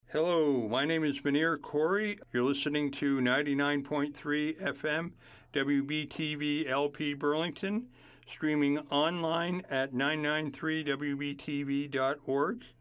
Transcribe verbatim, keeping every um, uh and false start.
Hello, my name is Munir Corey. You're listening to ninety-nine point three F M W B T V L P Burlington, streaming online at nine ninety-three W B T V dot org.